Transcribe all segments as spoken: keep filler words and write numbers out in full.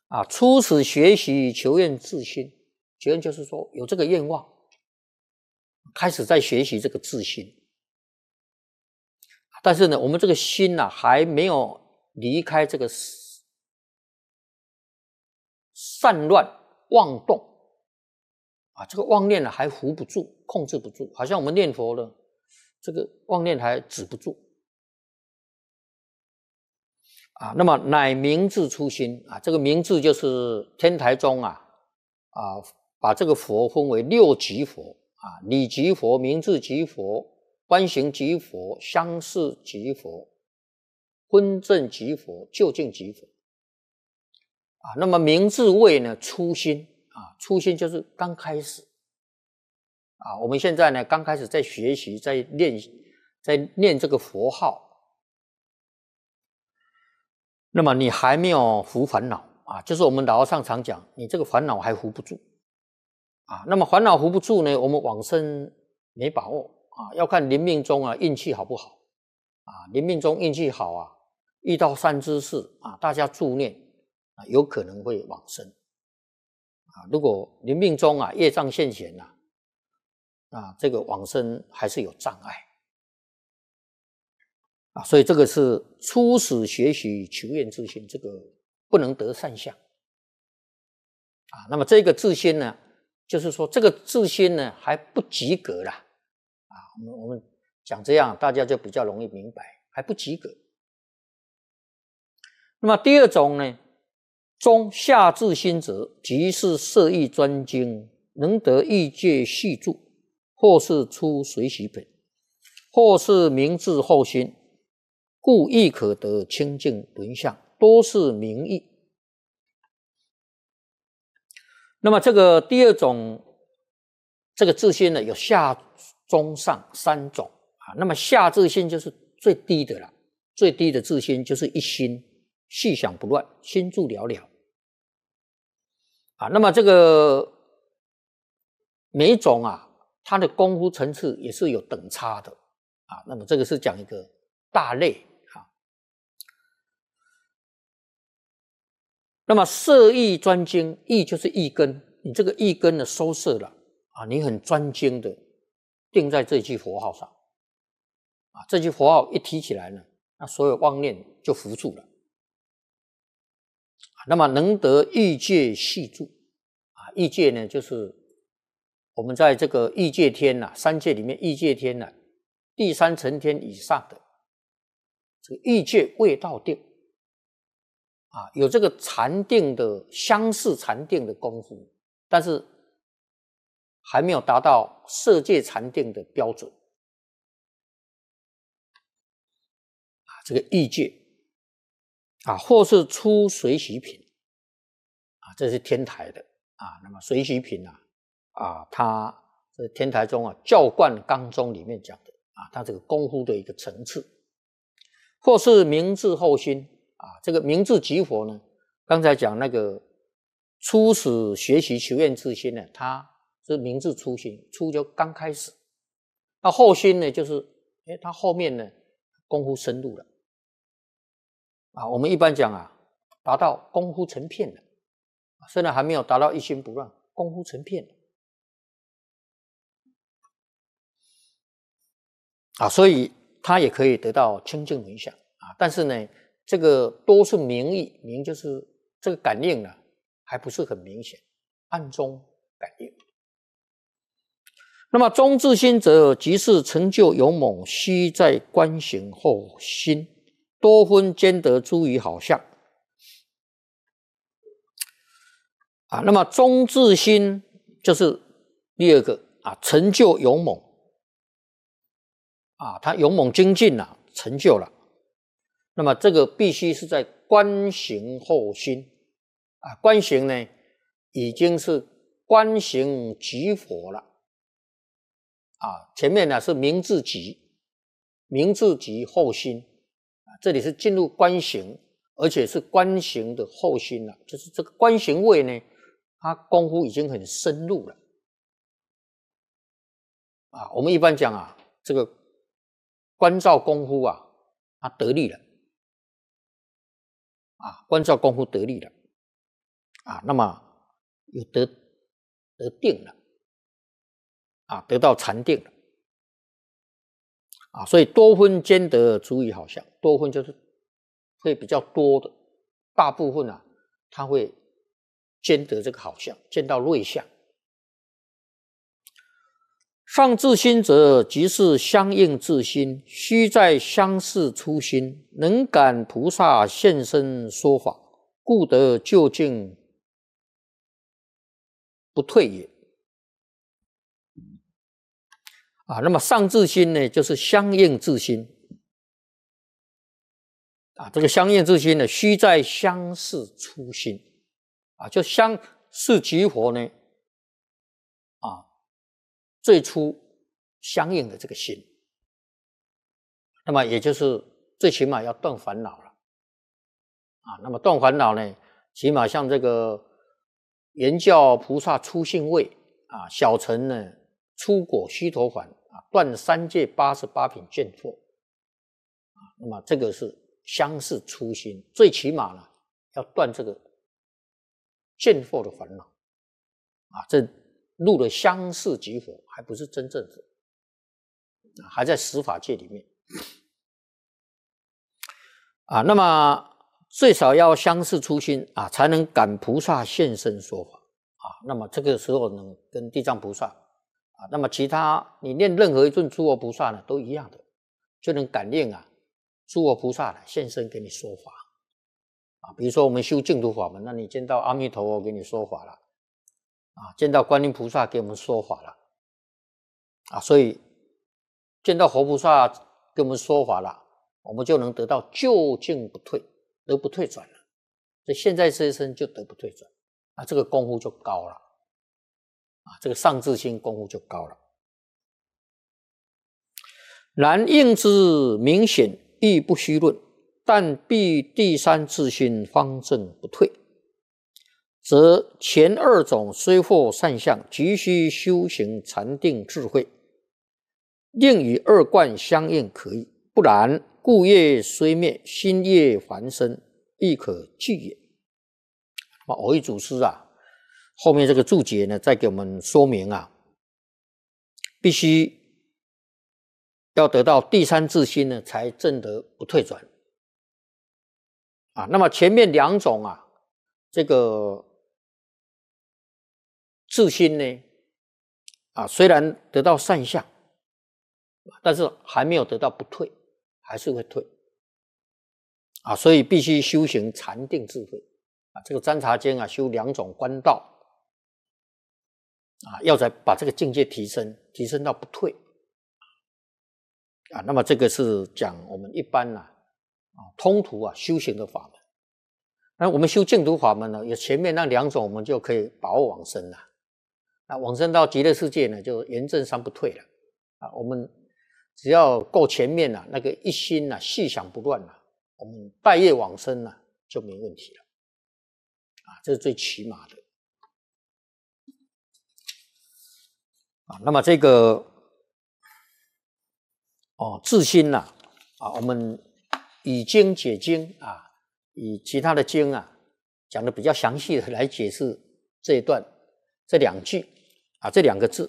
啊，初始学习求愿自心，求愿就是说有这个愿望，开始在学习这个自心。但是呢，我们这个心啊还没有离开这个散乱妄动啊，这个妄念呢还扶不住，控制不住，好像我们念佛呢，这个妄念还止不住啊。那么乃明智初心啊，这个明智就是天台宗啊啊，把这个佛分为六级佛啊，理级佛、明智级佛、观行级佛、相似级佛、昏正级佛、究竟级佛啊。那么明智位呢，初心啊，初心就是刚开始啊。我们现在呢，刚开始在学习，在练，在念这个佛号。那么你还没有伏烦恼啊，就是我们老和尚常讲，你这个烦恼还伏不住啊。那么烦恼伏不住呢，我们往生没把握啊，要看临命中啊运气好不好啊。临命中运气好啊，遇到善知识啊，大家助念啊，有可能会往生啊。如果临命中啊业障现前啊，啊这个往生还是有障碍。啊，所以这个是初始学习求愿自心，这个不能得善相啊。那么这个自心呢，就是说这个自心呢还不及格啦啊。我们我们讲这样，大家就比较容易明白，还不及格。那么第二种呢，中下自心者，即是摄意专精，能得意界细注，或是出随喜品，或是明智后心。故亦可得清净轮相，多是名义。那么这个第二种，这个自心呢，有下、中、上三种啊。那么下自心就是最低的了，最低的自心就是一心，细想不乱，心住了了啊。那么这个每一种啊，它的功夫层次也是有等差的啊。那么这个是讲一个大类。那么摄意专精，意就是意根，你这个意根呢收摄了啊，你很专精的定在这句佛号上啊，这句佛号一提起来呢，那所有妄念就伏住了。那么能得意界细住啊，意界呢就是我们在这个意界天呐、啊，三界里面意界天呐、啊，第三层天以上的这个意界未到定。啊，有这个禅定的相似禅定的功夫，但是还没有达到色界禅定的标准啊。这个意界啊，或是出随喜品啊，这是天台的啊。那么随喜品啊，啊，它这天台中啊教观纲中里面讲的啊，它这个功夫的一个层次，或是明智后心。啊，这个明智即佛呢，刚才讲那个初始学习求愿自心呢，它是明智初心，初就刚开始。那后心呢，就是哎，它后面呢功夫深入了啊。我们一般讲啊，达到功夫成片了，虽然还没有达到一心不乱，功夫成片了啊，所以它也可以得到清净回向啊。但是呢，这个多是名义，名就是这个感应呢，还不是很明显，暗中感应。那么中自心者，即是成就勇猛，须在观行后心，多分兼得诸于好相啊。那么中自心就是第二个啊，成就勇猛啊，他勇猛精进了，成就了。那么这个必须是在观行后心啊，观行呢已经是观行即佛了啊，前面呢是明智即，明智即后心啊，这里是进入观行，而且是观行的后心了，就是这个观行位呢，它功夫已经很深入了啊。我们一般讲啊，这个观照功夫啊，它得力了。啊，观照功夫得力了啊，那么有得得定了啊，得到禅定了啊，所以多分兼得足以好相，多分就是会比较多的，大部分啊，它会兼得这个好相，见到瑞相。上至心者，即是相应自心，须在相似初心，能感菩萨现身说法，故得究竟不退也。啊，那么上至心呢，就是相应自心。啊，这个相应自心呢，须在相似初心。啊，就相似即佛呢，啊，最初相应的这个心。那么也就是最起码要断烦恼了。啊，那么断烦恼呢，起码像这个圆教菩萨出性位啊，小乘呢出果须陀洹啊，断三界八十八品见惑啊，那么这个是相似初心，最起码呢要断这个见惑的烦恼啊，这入了相似即佛，还不是真正佛，还在十法界里面啊，那么最少要相似初心啊，才能感菩萨现身说法啊。那么这个时候能跟地藏菩萨啊，那么其他你念任何一尊诸佛菩萨呢，都一样的，就能感应啊，诸佛菩萨呢现身给你说法啊。比如说我们修净土法门，那你见到阿弥陀佛给你说法了啊，见到观音菩萨给我们说法了啊，所以见到佛菩萨给我们说法了，我们就能得到究竟不退，得不退转了。所以现在这一生就得不退转，啊，这个功夫就高了，啊，这个上至心功夫就高了。然应之明显亦不虚论，但必第三自心方正不退，则前二种虽获善相，急需修行禅定智慧，另与二观相应可以，不然故业虽灭，新业还生，亦可具也。蕅益祖师啊，后面这个注解呢，再给我们说明啊，必须要得到第三自心呢，才证得不退转啊。那么前面两种啊，这个自心呢，啊，虽然得到善相，但是还没有得到不退，还是会退啊，所以必须修行禅定智慧啊。这个占察经啊，修两种观道啊，要才把这个境界提升，提升到不退啊。那么这个是讲我们一般呢啊，通途啊修行的法门。那我们修净土法门呢，有前面那两种，我们就可以把握往生了。那往生到极乐世界呢，就圆正三不退了啊。我们只要够前面了，那个一心啊细想不乱了，我们待业往生呢就没问题了啊，这是最起码的啊。那么这个哦自心呐 啊, 啊，我们以经解经啊，以其他的经啊讲的比较详细的来解释这一段这两句啊，这两个字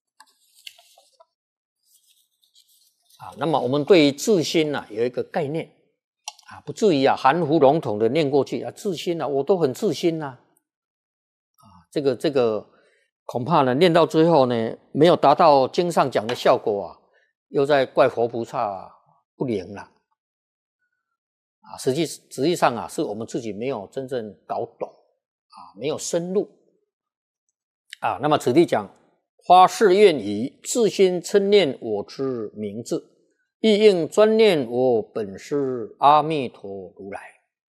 啊。那么我们对于自心呢、啊、有一个概念啊，不至于啊含糊笼统的念过去啊，自心啊，我都很自心呐 啊, 啊，这个这个恐怕呢念到最后呢，没有达到经上讲的效果啊，又在怪佛菩萨、啊、不灵了啊。实际实际上啊，是我们自己没有真正搞懂啊，没有深入啊。那么此地讲花誓愿以自心称念我之名字，亦应专念我本师阿弥陀如来。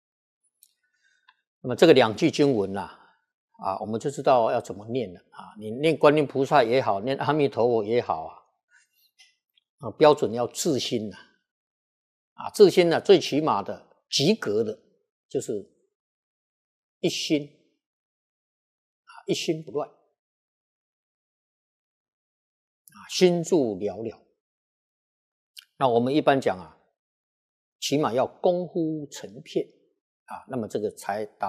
那么这个两句经文啊，啊，我们就知道要怎么念了啊。你念观音菩萨也好，念阿弥陀佛也好啊，啊，标准要自心呐，啊，自心呢最起码的及格的，就是一心啊，一心不乱啊，心住了了。那我们一般讲啊，起码要功夫成片啊，那么这个才达